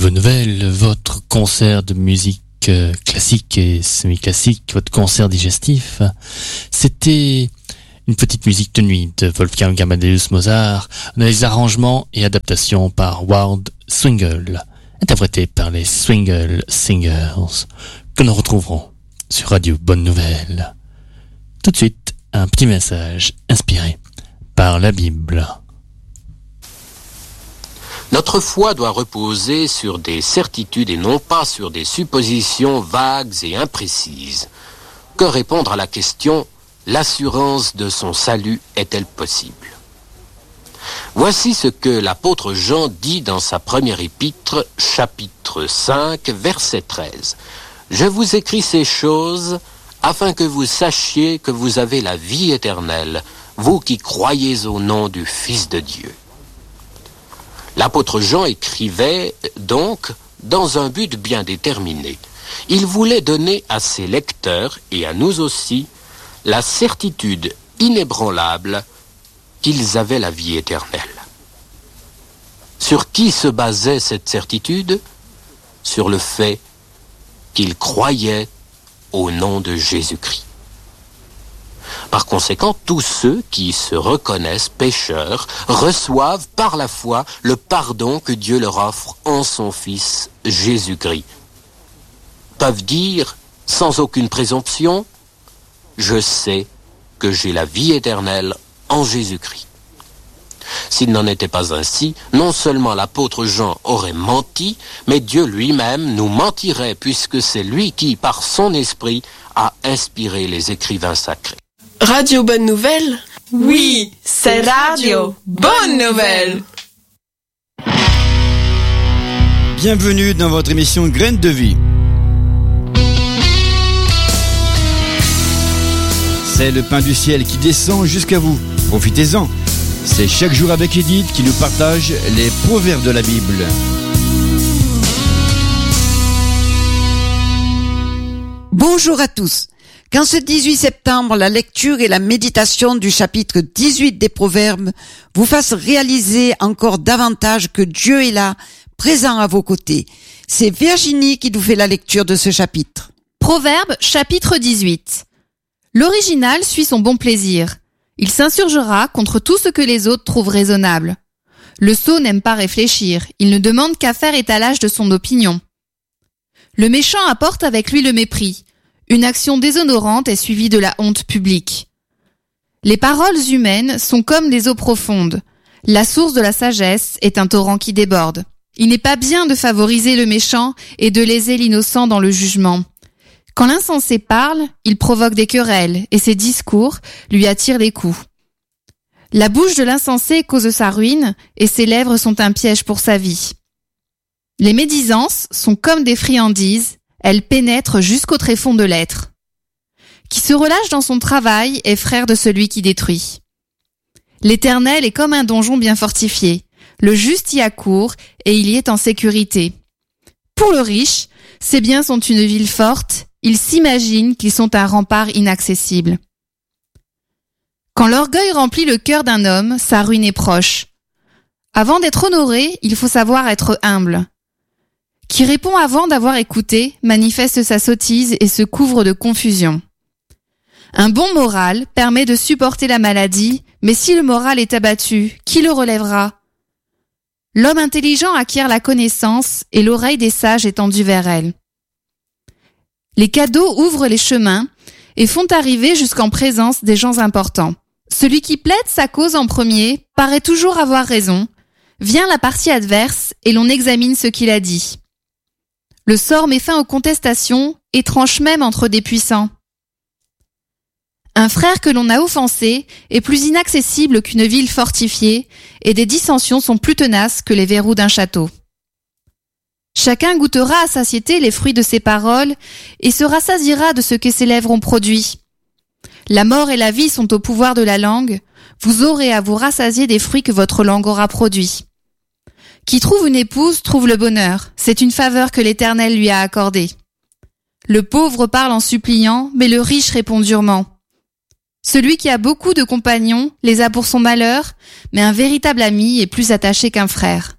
Bonne Nouvelle, votre concert de musique classique et semi-classique, votre concert digestif, c'était une petite musique de nuit de Wolfgang Amadeus Mozart, dans les arrangements et adaptations par Ward Swingle, interprété par les Swingle Singers, que nous retrouverons sur Radio Bonne Nouvelle. Tout de suite, un petit message inspiré par la Bible. Notre foi doit reposer sur des certitudes et non pas sur des suppositions vagues et imprécises. Que répondre à la question « L'assurance de son salut est-elle possible ?» Voici ce que l'apôtre Jean dit dans sa première épître, chapitre 5, verset 13. « Je vous écris ces choses afin que vous sachiez que vous avez la vie éternelle, vous qui croyez au nom du Fils de Dieu. » L'apôtre Jean écrivait donc dans un but bien déterminé. Il voulait donner à ses lecteurs et à nous aussi la certitude inébranlable qu'ils avaient la vie éternelle. Sur qui se basait cette certitude ? Sur le fait qu'ils croyaient au nom de Jésus-Christ. Par conséquent, tous ceux qui se reconnaissent pécheurs reçoivent par la foi le pardon que Dieu leur offre en son Fils Jésus-Christ. Peuvent dire, sans aucune présomption, « Je sais que j'ai la vie éternelle en Jésus-Christ ». S'il n'en était pas ainsi, non seulement l'apôtre Jean aurait menti, mais Dieu lui-même nous mentirait, puisque c'est lui qui, par son esprit, a inspiré les écrivains sacrés. Radio Bonne Nouvelle ? Oui, c'est Radio Bonne Nouvelle. Bienvenue dans votre émission Graines de Vie. C'est le pain du ciel qui descend jusqu'à vous. Profitez-en. C'est chaque jour avec Edith qui nous partage les proverbes de la Bible. Bonjour à tous. Qu'en ce 18 septembre, la lecture et la méditation du chapitre 18 des Proverbes vous fassent réaliser encore davantage que Dieu est là, présent à vos côtés. C'est Virginie qui nous fait la lecture de ce chapitre. Proverbe, chapitre 18. L'original suit son bon plaisir. Il s'insurgera contre tout ce que les autres trouvent raisonnable. Le sot n'aime pas réfléchir, il ne demande qu'à faire étalage de son opinion. Le méchant apporte avec lui le mépris. Une action déshonorante est suivie de la honte publique. Les paroles humaines sont comme des eaux profondes. La source de la sagesse est un torrent qui déborde. Il n'est pas bien de favoriser le méchant et de léser l'innocent dans le jugement. Quand l'insensé parle, il provoque des querelles et ses discours lui attirent les coups. La bouche de l'insensé cause sa ruine et ses lèvres sont un piège pour sa vie. Les médisances sont comme des friandises. Elle pénètre jusqu'au tréfonds de l'être. Qui se relâche dans son travail est frère de celui qui détruit. L'Éternel est comme un donjon bien fortifié. Le juste y accourt et il y est en sécurité. Pour le riche, ses biens sont une ville forte. Il s'imagine qu'ils sont un rempart inaccessible. Quand l'orgueil remplit le cœur d'un homme, sa ruine est proche. Avant d'être honoré, il faut savoir être humble. Qui répond avant d'avoir écouté, manifeste sa sottise et se couvre de confusion. Un bon moral permet de supporter la maladie, mais si le moral est abattu, qui le relèvera ? L'homme intelligent acquiert la connaissance et l'oreille des sages est tendue vers elle. Les cadeaux ouvrent les chemins et font arriver jusqu'en présence des gens importants. Celui qui plaide sa cause en premier paraît toujours avoir raison. Vient la partie adverse et l'on examine ce qu'il a dit. Le sort met fin aux contestations et tranche même entre des puissants. Un frère que l'on a offensé est plus inaccessible qu'une ville fortifiée et des dissensions sont plus tenaces que les verrous d'un château. Chacun goûtera à satiété les fruits de ses paroles et se rassasiera de ce que ses lèvres ont produit. La mort et la vie sont au pouvoir de la langue, vous aurez à vous rassasier des fruits que votre langue aura produits. Qui trouve une épouse trouve le bonheur, c'est une faveur que l'Éternel lui a accordée. Le pauvre parle en suppliant, mais le riche répond durement. Celui qui a beaucoup de compagnons les a pour son malheur, mais un véritable ami est plus attaché qu'un frère.